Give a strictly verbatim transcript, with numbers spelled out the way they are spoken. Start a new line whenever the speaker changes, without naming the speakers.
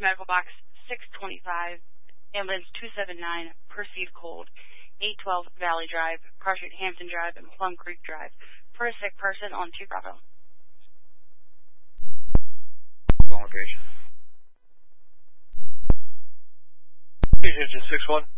medical box six twenty-five, ambulance two seven nine, perceived cold, eight twelve Valley Drive, Cross Street, Hampton Drive, and Plum Creek Drive, for a sick person on two Bravo.
Long location. Fusion six one.